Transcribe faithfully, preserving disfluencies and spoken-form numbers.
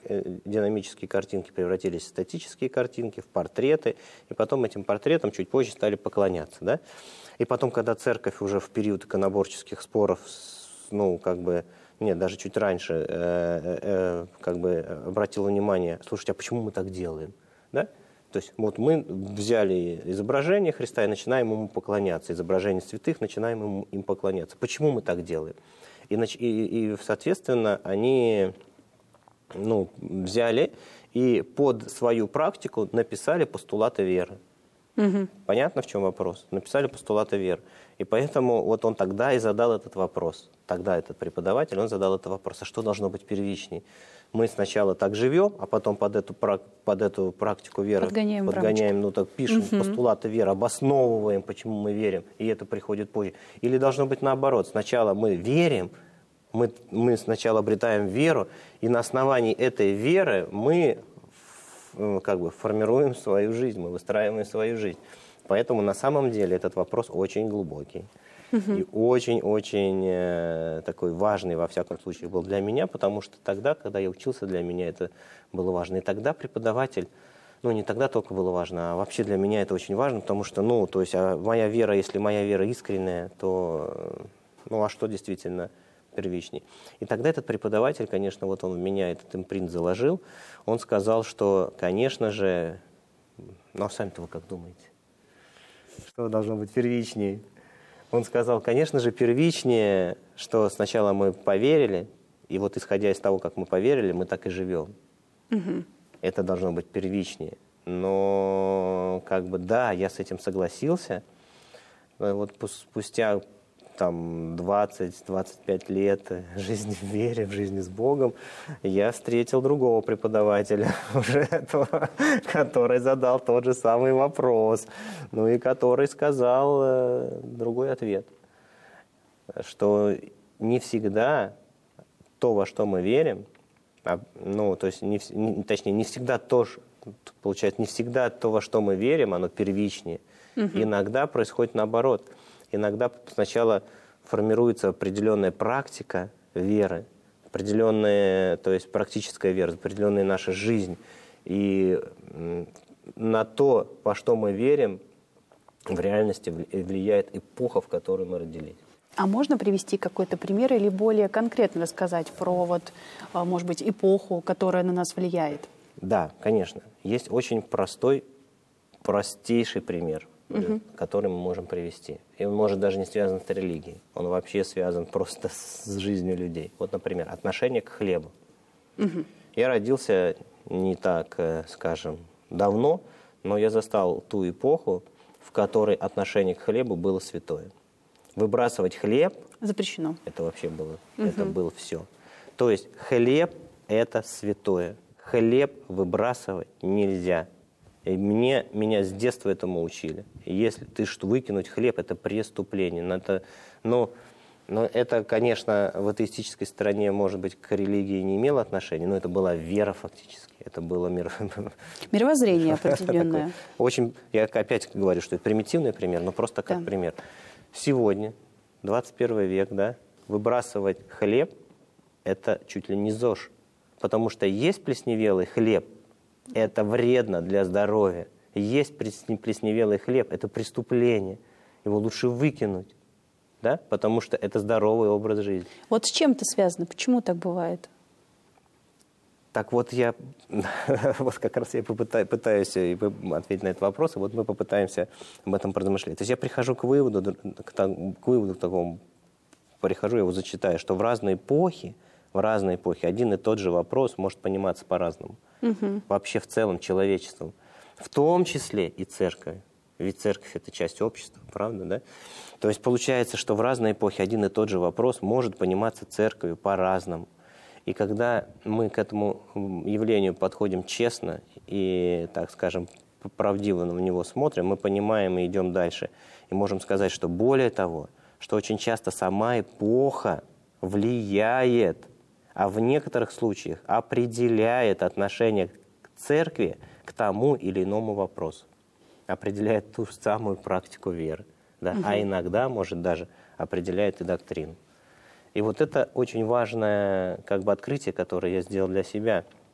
динамические картинки превратились в статические картинки, в портреты, и потом этим портретам чуть позже стали поклоняться. Да? И потом, когда церковь уже в период иконоборческих споров, ну, как бы, нет, даже чуть раньше, э, э, как бы обратила внимание, слушайте, а почему мы так делаем? Да? То есть вот мы взяли изображение Христа и начинаем ему поклоняться, изображение святых, начинаем ему, им поклоняться. Почему мы так делаем? И, и, и соответственно, они ну, взяли и под свою практику написали постулаты веры. Угу. Понятно, в чем вопрос? Написали постулаты веры. И поэтому вот он тогда и задал этот вопрос. Тогда этот преподаватель, он задал этот вопрос. А что должно быть первичней? Мы сначала так живем, а потом под эту, под эту практику веры подгоняем, подгоняем ну так пишем угу. постулаты веры, обосновываем, почему мы верим, и это приходит позже. Или должно быть наоборот. Сначала мы верим, мы, мы сначала обретаем веру, и на основании этой веры мы как бы формируем свою жизнь, мы выстраиваем свою жизнь. Поэтому на самом деле этот вопрос очень глубокий. Угу. И очень-очень э, такой важный, во всяком случае, был для меня, потому что тогда, когда я учился, для меня это было важно. И тогда преподаватель, ну не тогда только было важно, а вообще для меня это очень важно, потому что, ну, то есть а моя вера, если моя вера искренняя, то, ну, а что действительно первичней? И тогда этот преподаватель, конечно, вот он в меня этот импринт заложил, он сказал, что, конечно же, ну, а сами-то вы как думаете? Что должно быть первичнее? Он сказал, конечно же, первичнее, что сначала мы поверили, и вот исходя из того, как мы поверили, мы так и живем. Угу. Это должно быть первичнее. Но, как бы, да, я с этим согласился. Вот спустя там двадцать-двадцать пять лет жизни в вере, в жизни с Богом, я встретил другого преподавателя, уже этого, который задал тот же самый вопрос, ну и который сказал э, другой ответ, что не всегда то, во что мы верим, а, ну, то есть, не, не, точнее, не всегда то, получается, не всегда то, во что мы верим, оно первичнее. Угу. Иногда происходит наоборот. Иногда сначала формируется определенная практика веры, определенная, то есть практическая вера, определенная наша жизнь. И на то, во что мы верим, в реальности влияет эпоха, в которой мы родились. А можно привести какой-то пример или более конкретно рассказать про, вот, может быть, эпоху, которая на нас влияет? Да, конечно. Есть очень простой, простейший пример, угу. который мы можем привести. И он может даже не связан с религией. Он вообще связан просто с жизнью людей. Вот, например, отношение к хлебу. Угу. Я родился не так, скажем, давно, но я застал ту эпоху, в которой отношение к хлебу было святое. Выбрасывать хлеб... Запрещено. Это вообще было, угу. это было все. То есть хлеб – это святое. Хлеб выбрасывать нельзя. И мне, меня с детства этому учили. Если ты что, выкинуть хлеб – это преступление. Это, ну, ну, это, конечно, в атеистической стране, может быть, к религии не имело отношения, но это была вера фактически. Это было мир... мировоззрение определенное. Очень, я опять говорю, что это примитивный пример, но просто как да. пример. Сегодня, двадцать первый век, да, выбрасывать хлеб – это чуть ли не ЗОЖ. Потому что есть плесневелый хлеб – это вредно для здоровья. Есть плесневелый хлеб – это преступление. Его лучше выкинуть, да? Потому что это здоровый образ жизни. Вот с чем это связано? Почему так бывает? Так вот я, вот как раз я попытаюсь, пытаюсь ответить на этот вопрос, и вот мы попытаемся об этом поразмышлять. То есть я прихожу к выводу, к, к выводу такому, прихожу, я его зачитаю, что в разные эпохи, в разные эпохи один и тот же вопрос может пониматься по-разному. Угу. Вообще в целом человечеством. В том числе и церковь. Ведь церковь – это часть общества, правда, да? То есть получается, что в разные эпохи один и тот же вопрос может пониматься церковью по-разному. И когда мы к этому явлению подходим честно и, так скажем, правдиво на него смотрим, мы понимаем и идем дальше. И можем сказать, что более того, что очень часто сама эпоха влияет, а в некоторых случаях определяет отношение к церкви к тому или иному вопросу. Определяет ту самую практику веры. Да? Угу. А иногда, может, даже определяет и доктрину. И вот это очень важное как бы открытие, которое я сделал для себя.